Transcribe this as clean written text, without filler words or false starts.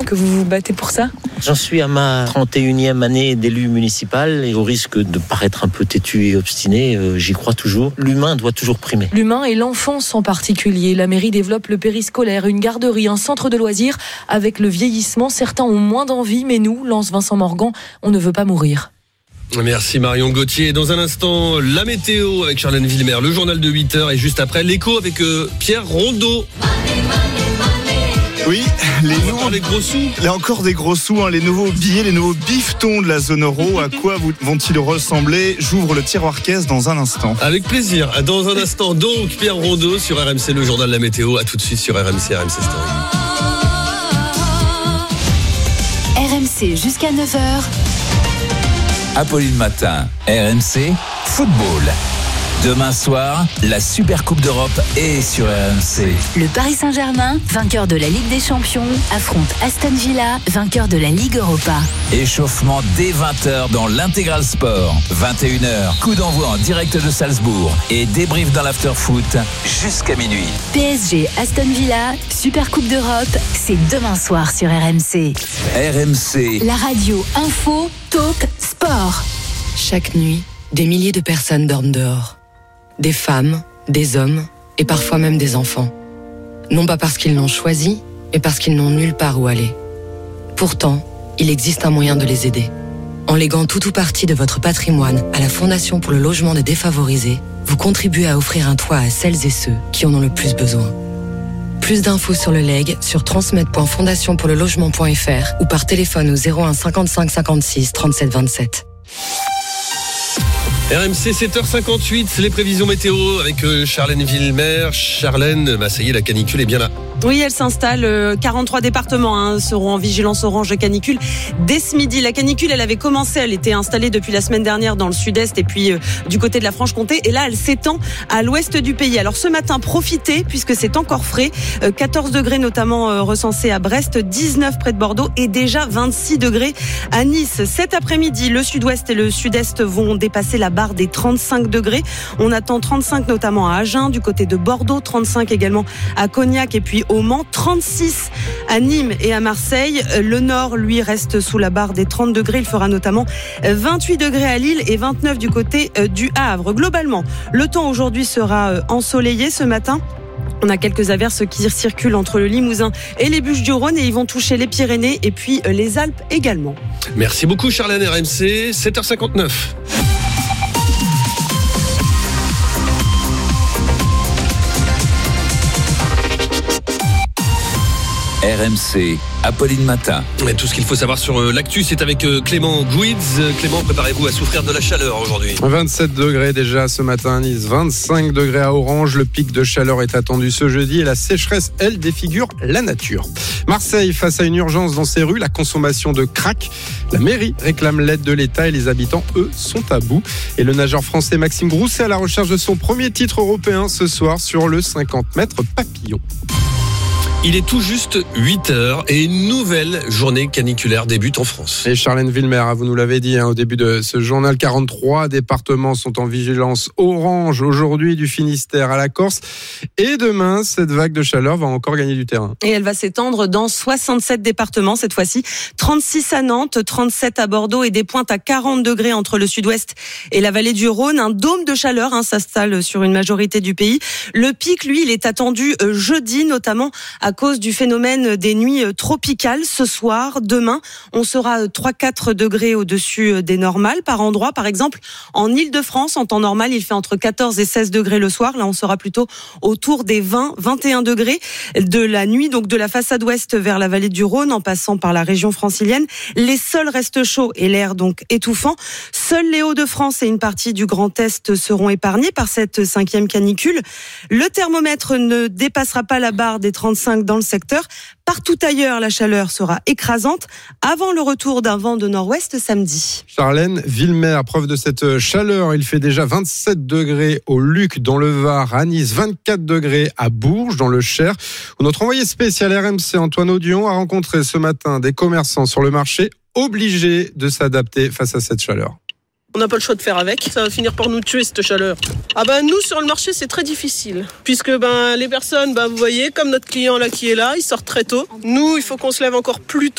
que vous vous battez pour ça ? J'en suis à ma 31e année d'élu municipal et au risque de paraître un peu têtu et obstiné, j'y crois toujours. L'humain doit toujours primer. L'humain et l'enfance en particulier. La mairie développe le périscolaire, une garderie, un centre de loisirs. Avec le vieillissement, certains ont moins d'envie, mais nous, lance Vincent Morgan, on ne veut pas mourir. Merci Marion Gauthier. Dans un instant, la météo avec Charlène Villemer, le journal de 8h et juste après l'écho avec Pierre Rondeau. Oui, les gros sous. Là encore des gros sous, les nouveaux billets, les nouveaux bifetons de la zone euro. À quoi vont-ils ressembler ? J'ouvre le tiroir caisse dans un instant. Avec plaisir. Dans un instant, donc, Pierre Rondeau sur RMC, le journal de la météo. À tout de suite sur RMC Story. RMC jusqu'à 9h. Apolline Matin, RMC Football. Demain soir, la Super Coupe d'Europe est sur RMC. Le Paris Saint-Germain, vainqueur de la Ligue des Champions, affronte Aston Villa, vainqueur de la Ligue Europa. Échauffement dès 20h dans l'Intégral Sport. 21h, coup d'envoi en direct de Salzbourg et débrief dans l'after-foot jusqu'à minuit. PSG Aston Villa, Super Coupe d'Europe, c'est demain soir sur RMC. RMC. La radio info, talk, sport. Chaque nuit, des milliers de personnes dorment dehors. Des femmes, des hommes et parfois même des enfants. Non pas parce qu'ils l'ont choisi, mais parce qu'ils n'ont nulle part où aller. Pourtant, il existe un moyen de les aider. En léguant tout ou partie de votre patrimoine à la Fondation pour le logement des défavorisés, vous contribuez à offrir un toit à celles et ceux qui en ont le plus besoin. Plus d'infos sur le legs sur transmet.fondationpourlelogement.fr ou par téléphone au 01 55 56 37 27. RMC 7h58, les prévisions météo avec Charlène Villemer. Charlène, ça y est, la canicule est bien là. Oui, elle s'installe. 43 départements seront en vigilance orange canicule dès ce midi. La canicule, elle avait commencé, elle était installée depuis la semaine dernière dans le sud-est et puis du côté de la Franche-Comté. Et là, elle s'étend à l'ouest du pays. Alors ce matin, profitez puisque c'est encore frais. 14 degrés notamment recensés à Brest, 19 près de Bordeaux et déjà 26 degrés à Nice. Cet après-midi, le sud-ouest et le sud-est vont dépasser la barre des 35 degrés. On attend 35 notamment à Agen, du côté de Bordeaux, 35 également à Cognac et puis au Mans, 36 à Nîmes et à Marseille. Le nord, lui, reste sous la barre des 30 degrés. Il fera notamment 28 degrés à Lille et 29 du côté du Havre. Globalement, le temps aujourd'hui sera ensoleillé ce matin. On a quelques averses qui circulent entre le Limousin et les Bouches-du-Rhône et ils vont toucher les Pyrénées et puis les Alpes également. Merci beaucoup Charlène, RMC, 7h59. RMC, Apolline Matin. Et tout ce qu'il faut savoir sur l'actu, c'est avec Clément Gouids. Clément, préparez-vous à souffrir de la chaleur aujourd'hui. 27 degrés déjà ce matin à Nice, 25 degrés à Orange. Le pic de chaleur est attendu ce jeudi et la sécheresse, elle, défigure la nature. Marseille, face à une urgence dans ses rues, la consommation de crack. La mairie réclame l'aide de l'État et les habitants, eux, sont à bout. Et le nageur français Maxime Grousset à la recherche de son premier titre européen ce soir sur le 50 mètres papillon. Il est tout juste 8h et une nouvelle journée caniculaire débute en France. Et Charlène Villemer, vous nous l'avez dit au début de ce journal, 43 départements sont en vigilance orange aujourd'hui, du Finistère à la Corse. Et demain, cette vague de chaleur va encore gagner du terrain. Et elle va s'étendre dans 67 départements cette fois-ci. 36 à Nantes, 37 à Bordeaux et des pointes à 40 degrés entre le sud-ouest et la vallée du Rhône. Un dôme de chaleur s'installe sur une majorité du pays. Le pic, lui, il est attendu jeudi, notamment à cause du phénomène des nuits tropicales. Ce soir, demain, on sera 3-4 degrés au-dessus des normales par endroit. Par exemple, en Île-de-France, en temps normal, il fait entre 14 et 16 degrés le soir. Là, on sera plutôt autour des 20-21 degrés de la nuit, donc de la façade ouest vers la vallée du Rhône, en passant par la région francilienne. Les sols restent chauds et l'air donc étouffant. Seuls les Hauts-de-France et une partie du Grand Est seront épargnés par cette 5e canicule. Le thermomètre ne dépassera pas la barre des 35 dans le secteur. Partout ailleurs, la chaleur sera écrasante avant le retour d'un vent de nord-ouest samedi. Charlène Villemer, preuve de cette chaleur, il fait déjà 27 degrés au Luc dans le Var, à Nice, 24 degrés à Bourges dans le Cher, où notre envoyé spécial RMC Antoine Audion a rencontré ce matin des commerçants sur le marché obligés de s'adapter face à cette chaleur. On n'a pas le choix de faire avec, ça va finir par nous tuer cette chaleur. Nous sur le marché c'est très difficile, puisque les personnes, vous voyez, comme notre client là qui est là, il sort très tôt. Nous, il faut qu'on se lève encore plus tôt.